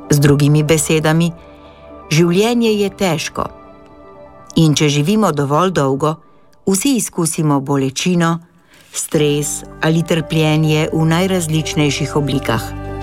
Z drugimi besedami, življenje je težko. In če živimo dovolj dolgo, vsi izkusimo bolečino, stres ali trpljenje v najrazličnejših oblikah.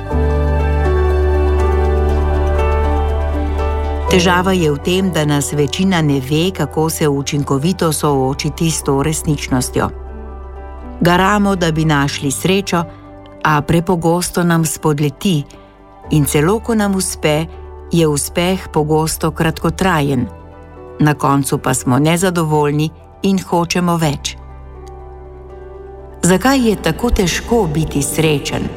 Težava je v tem, da nas večina ne ve, kako se učinkovito soočiti s to resničnostjo. Garamo, da bi našli srečo, a prepogosto nam spodleti in celo, ko nam uspe, je uspeh pogosto kratkotrajen. Na koncu pa smo nezadovoljni in hočemo več. Zakaj je tako težko biti srečen?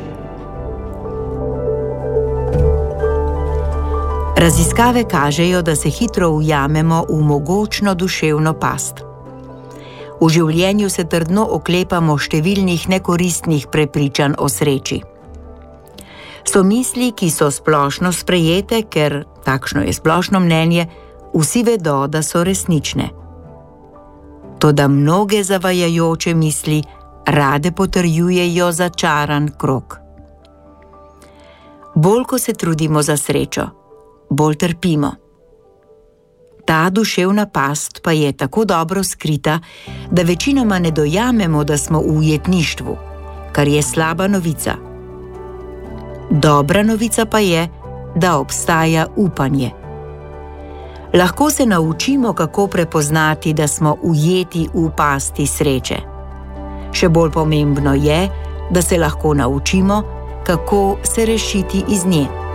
Raziskave kažejo, da se hitro ujamemo v mogočno duševno past. V življenju se trdno oklepamo številnih nekoristnih prepričanj o sreči. So misli, ki so splošno sprejete, ker, takšno je splošno mnenje, vsi vedo, da so resnične. Toda mnoge zavajajoče misli rade potrjujejo začaran krog. Bolj ko se trudimo za srečo, bolj trpimo. Ta duševna past pa je tako dobro skrita, da večinoma ne dojamemo, da smo v ujetništvu, kar je slaba novica. Dobra novica pa je, da obstaja upanje. Lahko se naučimo, kako prepoznati, da smo ujeti v pasti sreče. Še bolj pomembno je, da se lahko naučimo, kako se rešiti iz nje.